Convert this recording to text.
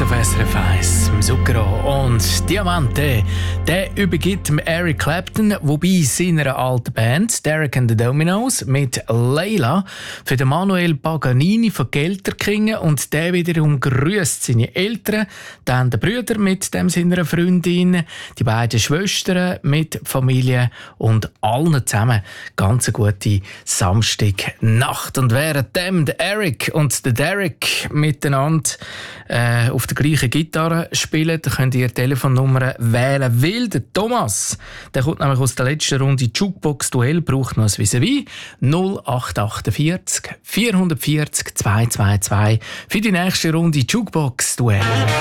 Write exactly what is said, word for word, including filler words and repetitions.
auf S R F eins, Zucchero und Diamante. Der übergibt Eric Clapton, wobei seiner alten Band Derek and the Dominos mit Layla für den Manuel Paganini von Gelterkingen, und der wiederum grüßt seine Eltern, dann den Brüder mit dem seiner Freundin, die beiden Schwestern mit Familie und allen zusammen ganz eine gute Samstagnacht. Und währenddem der Eric und der Derek miteinander äh, auf der gleichen Gitarre spielen, könnt ihr Telefonnummer wählen. Weil der Thomas, der kommt nämlich aus der letzten Runde Jukebox-Duell, braucht noch ein Vis-à-vis null acht achtundvierzig vierhundertvierzig zweihundertzweiundzwanzig für die nächste Runde Jukebox-Duell.